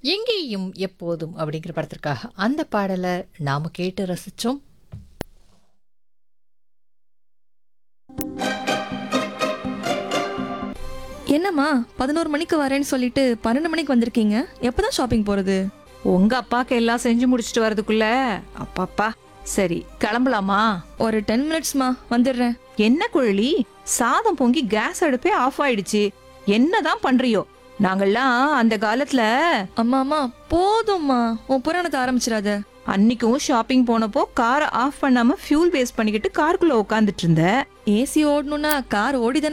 எங்கேயும் எப்போதும் அப்படிங்கிற படத்திற்காக அந்த பாடலை நாம கேட்டு ரசிச்சோம். என்னம்மா 11 மணிக்கு வரேன்னு சொல்லிட்டு 12 மணிக்கு வந்திருக்கீங்க? எப்பதான் ஷாப்பிங் போறது? உங்க அப்பாக்கு எல்லாம் செஞ்சு முடிச்சிட்டு வரதுக்குள்ள அப்பாப்பா. சரி கிளம்பலாமா? ஒரு 10 மினிட்ஸ்மா, வந்துடுறேன். என்ன குழலி, சாதம் பொங்கி கேஸ் அடுப்பே ஆஃப் ஆயிடுச்சு. என்னதான் பண்றியோ? நாங்கெல்லாம் அந்த காலத்துல அம்மா அம்மா போதும்மா, உன் புராணத்தை ஆரம்பிச்சிடாத. அன்னைக்கும் ஷாப்பிங் போனப்போ காரை ஆஃப் பண்ணாம ஃபியூல் வேஸ்ட் பண்ணிக்கிட்டு காருக்குள்ள உட்காந்துட்டு இருந்த. AC ஓடணும்னா car ஓடிதானே